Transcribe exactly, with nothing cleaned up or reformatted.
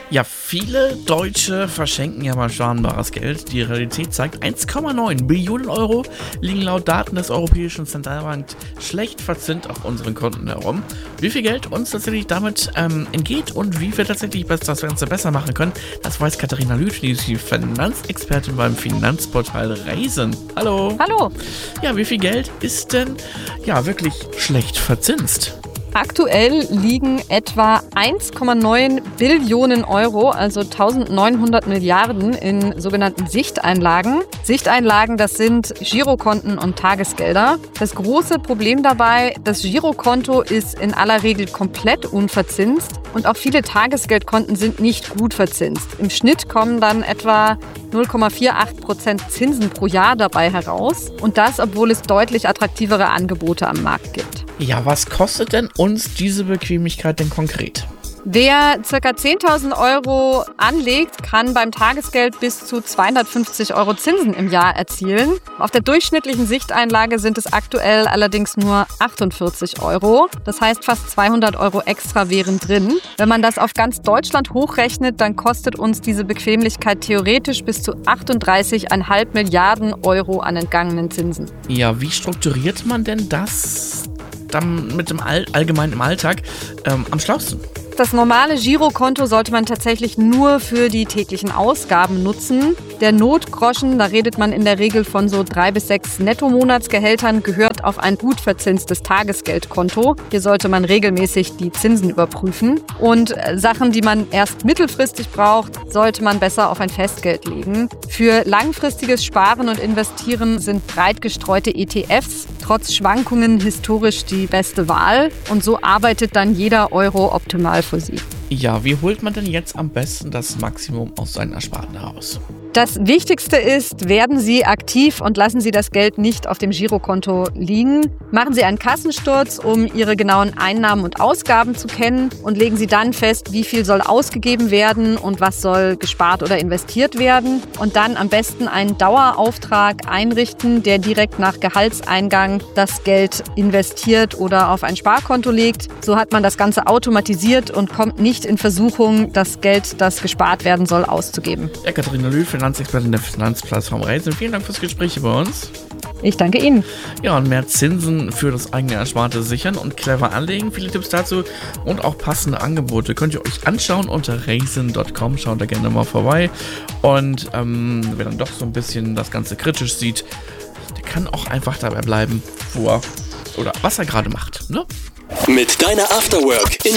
Ja, viele Deutsche verschenken ja mal scharenbares Geld. Die Realität zeigt, eins Komma neun Billionen Euro liegen laut Daten des Europäischen Zentralbanks schlecht verzinst auf unseren Konten herum. Wie viel Geld uns tatsächlich damit ähm, entgeht und wie wir tatsächlich das Ganze besser machen können, das weiß Katharina Lüth, die ist die Finanzexpertin beim Finanzportal Raisin. Hallo. Hallo. Ja, wie viel Geld ist denn ja wirklich schlecht verzinst? Aktuell liegen etwa eins Komma neun Billionen Euro, also eintausendneunhundert Milliarden, in sogenannten Sichteinlagen. Sichteinlagen, das sind Girokonten und Tagesgelder. Das große Problem dabei, das Girokonto ist in aller Regel komplett unverzinst und auch viele Tagesgeldkonten sind nicht gut verzinst. Im Schnitt kommen dann etwa null Komma achtzig Prozent Zinsen pro Jahr dabei heraus und das, obwohl es deutlich attraktivere Angebote am Markt gibt. Ja, was kostet denn uns diese Bequemlichkeit denn konkret? Wer ca. zehntausend Euro anlegt, kann beim Tagesgeld bis zu zweihundertfünfzig Euro Zinsen im Jahr erzielen. Auf der durchschnittlichen Sichteinlage sind es aktuell allerdings nur achtundvierzig Euro. Das heißt, fast zweihundert Euro extra wären drin. Wenn man das auf ganz Deutschland hochrechnet, dann kostet uns diese Bequemlichkeit theoretisch bis zu achtunddreißig Komma fünf Milliarden Euro an entgangenen Zinsen. Ja, wie strukturiert man denn das dann mit dem All- allgemein im Alltag ähm, am schlausten? Das normale Girokonto sollte man tatsächlich nur für die täglichen Ausgaben nutzen. Der Notgroschen, da redet man in der Regel von so drei bis sechs Nettomonatsgehältern, gehört auf ein gut verzinstes Tagesgeldkonto. Hier sollte man regelmäßig die Zinsen überprüfen. Und Sachen, die man erst mittelfristig braucht, sollte man besser auf ein Festgeld legen. Für langfristiges Sparen und Investieren sind breit gestreute E T Fs trotz Schwankungen historisch die beste Wahl. Und so arbeitet dann jeder Euro optimal für Sie. Ja, wie holt man denn jetzt am besten das Maximum aus seinen Ersparten heraus? Das Wichtigste ist, werden Sie aktiv und lassen Sie das Geld nicht auf dem Girokonto liegen. Machen Sie einen Kassensturz, um Ihre genauen Einnahmen und Ausgaben zu kennen und legen Sie dann fest, wie viel soll ausgegeben werden und was soll gespart oder investiert werden. Und dann am besten einen Dauerauftrag einrichten, der direkt nach Gehaltseingang das Geld investiert oder auf ein Sparkonto legt. So hat man das Ganze automatisiert und kommt nicht in Versuchung, das Geld, das gespart werden soll, auszugeben. Ja, Katharina Lüth, Finanzexpertin der Finanzplattform Raisin. Vielen Dank fürs Gespräch hier bei uns. Ich danke Ihnen. Ja, und mehr Zinsen für das eigene Ersparte sichern und clever anlegen. Viele Tipps dazu und auch passende Angebote könnt ihr euch anschauen unter raisin Punkt com. Schaut da gerne mal vorbei. Und ähm, wer dann doch so ein bisschen das Ganze kritisch sieht, der kann auch einfach dabei bleiben, wo er oder was er gerade macht, ne? Mit deiner Afterwork in